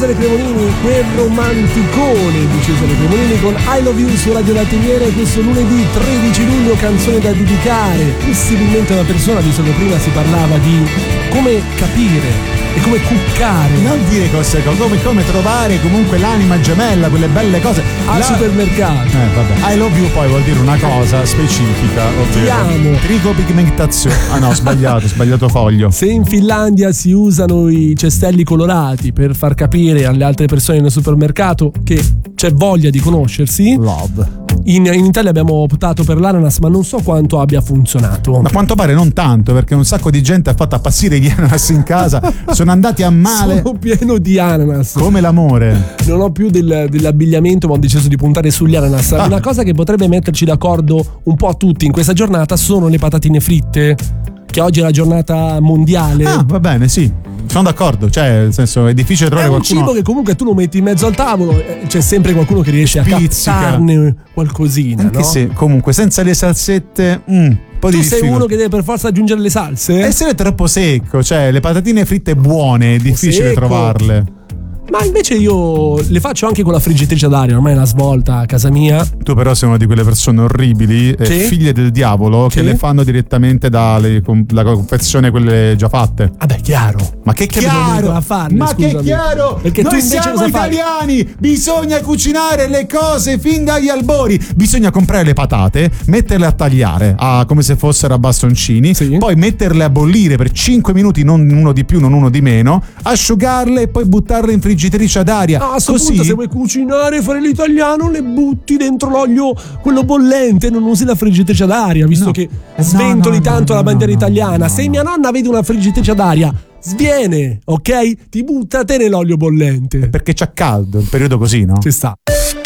Cesare Cremonini, quel romanticone di Cesare Cremonini con I Love You su Radio Latiniere questo lunedì 13 luglio, canzone da dedicare possibilmente a una persona, visto che prima si parlava di come capire e come cuccare. Non dire cose, come trovare comunque l'anima gemella, quelle belle cose. Al supermercato. Vabbè. I love you poi vuol dire una cosa specifica, ovvero ti amo. Tricopigmentazione. Ah no, sbagliato foglio. Se in Finlandia si usano i cestelli colorati per far capire alle altre persone nel supermercato che c'è voglia di conoscersi, love. In Italia abbiamo optato per l'ananas, ma non so quanto abbia funzionato. A quanto pare non tanto, perché un sacco di gente ha fatto appassire gli ananas in casa, sono andati a male. Sono pieno di ananas. Come l'amore. Non ho più dell'abbigliamento, ma ho deciso di puntare sugli ananas. Una cosa che potrebbe metterci d'accordo un po' a tutti in questa giornata sono le patatine fritte, che oggi è la giornata mondiale. Ah, va bene, sì. Sono d'accordo, cioè, nel senso, è difficile trovare qualcuno. È un cibo che comunque tu lo metti in mezzo al tavolo, c'è sempre qualcuno che riesce a captarne qualcosina. Anche no? se comunque senza le salsette, un po' di tu sei uno che deve per forza aggiungere le salse? Essere troppo secco, cioè le patatine fritte buone è difficile trovarle. Ma invece io le faccio anche con la friggitrice ad aria, ormai è una svolta a casa mia. Tu però sei una di quelle persone orribili, figlie del diavolo, che le fanno direttamente dalla confezione quelle già fatte. Vabbè, chiaro. Ma che chiaro? Che chiaro? Perché noi tu invece siamo italiani, bisogna cucinare le cose fin dagli albori. Bisogna comprare le patate, metterle a tagliare come se fossero a bastoncini, poi metterle a bollire per 5 minuti, non uno di più, non uno di meno, asciugarle e poi buttarle in friggitrice ad aria. A questo punto, se vuoi cucinare e fare l'italiano, le butti dentro l'olio quello bollente, non usi la friggitrice ad aria, visto che sventoli tanto la bandiera italiana. Se mia nonna vede una friggitrice ad aria, sviene, ok? Ti butta te nell'olio bollente. Perché c'ha caldo, il periodo così, no? Ci sta.